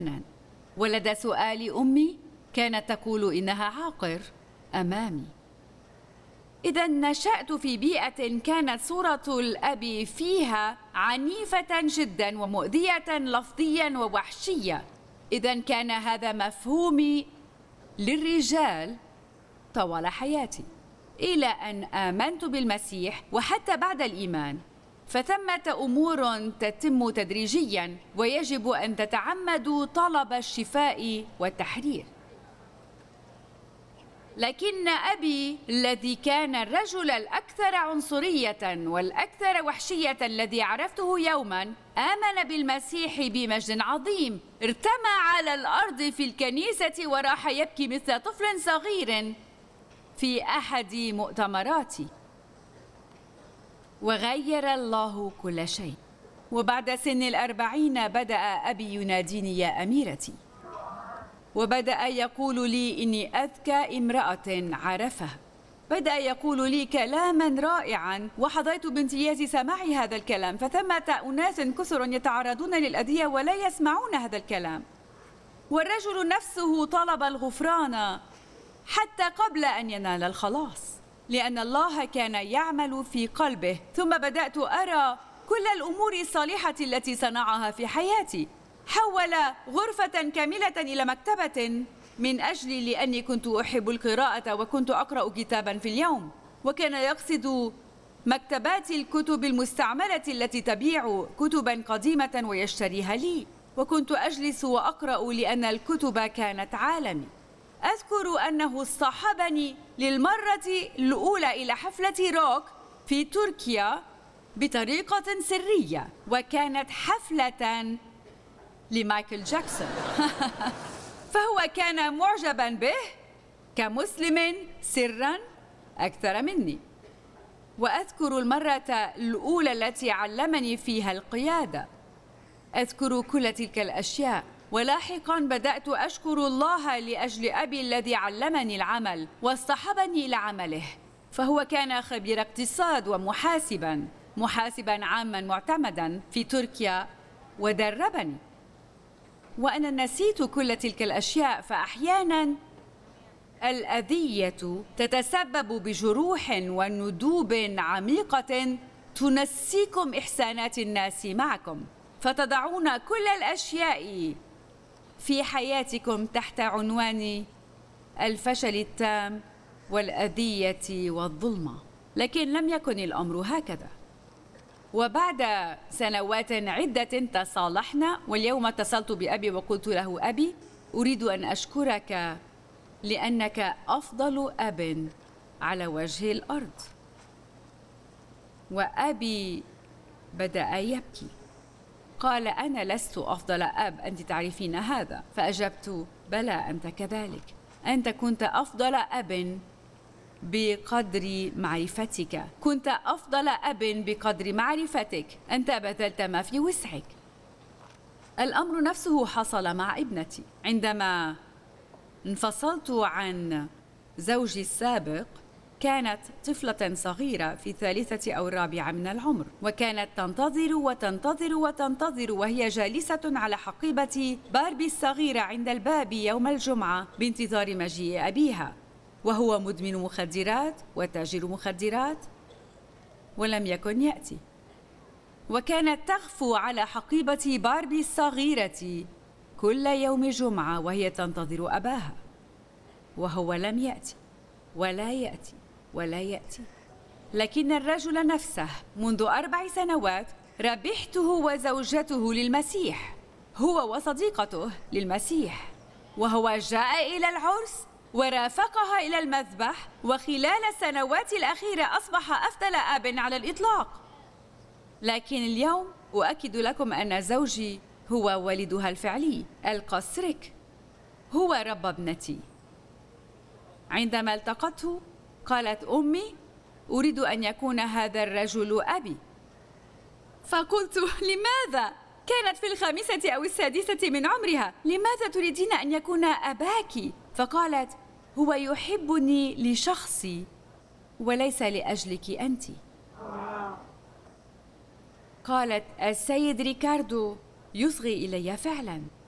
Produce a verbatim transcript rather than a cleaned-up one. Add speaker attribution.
Speaker 1: ولدى سؤال أمي كانت تقول إنها عاقر أمامي. إذا نشأت في بيئة كانت صورة الأب فيها عنيفة جدا ومؤذية لفظيا ووحشية. إذا كان هذا مفهومي للرجال طوال حياتي إلى أن آمنت بالمسيح. وحتى بعد الإيمان فثمة أمور تتم تدريجيا، ويجب أن تتعمدوا طلب الشفاء والتحرير. لكن أبي الذي كان الرجل الأكثر عنصرية والأكثر وحشية الذي عرفته يوما آمن بالمسيح بمجد عظيم، ارتمى على الأرض في الكنيسة وراح يبكي مثل طفل صغير في أحد مؤتمراتي. وغير الله كل شيء. وبعد سن الأربعين بدأ أبي يناديني يا أميرتي، وبدأ يقول لي إني أذكى امرأة عرفها. بدأ يقول لي كلاما رائعا، وحظيت بامتياز سماع هذا الكلام. فثمة أناس كثر يتعرضون للأذية ولا يسمعون هذا الكلام. والرجل نفسه طلب الغفران حتى قبل أن ينال الخلاص، لأن الله كان يعمل في قلبه. ثم بدأت أرى كل الأمور الصالحة التي صنعها في حياتي. حول غرفة كاملة إلى مكتبة من أجلي، لأني كنت أحب القراءة وكنت أقرأ كتابا في اليوم. وكان يقصد مكتبات الكتب المستعملة التي تبيع كتبا قديمة ويشتريها لي. وكنت أجلس وأقرأ لأن الكتب كانت عالمي. أذكر أنه اصطحبني للمرة الأولى إلى حفلة روك في تركيا بطريقة سرية، وكانت حفلة لمايكل جاكسون. فهو كان معجبا به كمسلم سرا أكثر مني. وأذكر المرة الأولى التي علمني فيها القيادة. أذكر كل تلك الأشياء. ولاحقا بدأت أشكر الله لأجل أبي الذي علمني العمل واصطحبني إلى عمله. فهو كان خبير اقتصاد ومحاسبا محاسبا عاما معتمدا في تركيا، ودربني. وأنا نسيت كل تلك الأشياء. فأحيانا الأذية تتسبب بجروح وندوب عميقة تنسيكم إحسانات الناس معكم، فتضعون كل الأشياء في حياتكم تحت عنوان الفشل التام والأذية والظلمة. لكن لم يكن الأمر هكذا. وبعد سنوات عدة تصالحنا، واليوم اتصلت بأبي وقلت له أبي، أريد أن أشكرك لأنك أفضل أب على وجه الأرض. وأبي بدأ يبكي. قال أنا لست أفضل أب، أنت تعرفين هذا. فأجبت بلى أنت كذلك. أنت كنت أفضل أب بقدر معرفتك، كنت أفضل أب بقدر معرفتك. أنت بذلت ما في وسعك. الأمر نفسه حصل مع ابنتي. عندما انفصلت عن زوجي السابق كانت طفلة صغيرة في الثالثة أو الرابعة من العمر، وكانت تنتظر وتنتظر وتنتظر وهي جالسة على حقيبة باربي الصغيرة عند الباب يوم الجمعة بانتظار مجيء أبيها، وهو مدمن مخدرات وتاجر مخدرات، ولم يكن يأتي. وكانت تغفو على حقيبة باربي الصغيرة كل يوم جمعة وهي تنتظر أباها، وهو لم يأتي ولا يأتي ولا يأتي. لكن الرجل نفسه منذ أربع سنوات ربحته وزوجته للمسيح، هو وصديقته للمسيح، وهو جاء إلى العرس ورافقها إلى المذبح، وخلال السنوات الأخيرة أصبح أفضل أب على الإطلاق. لكن اليوم أؤكد لكم أن زوجي هو والدها الفعلي القسرك، هو رب ابنتي. عندما التقته قالت أمي أريد أن يكون هذا الرجل أبي. فقلت لماذا؟ كانت في الخامسة أو السادسة من عمرها. لماذا تريدين أن يكون أباك؟ فقالت هو يحبني لشخصي وليس لأجلك أنت. قالت السيد ريكاردو يصغي إلي فعلا.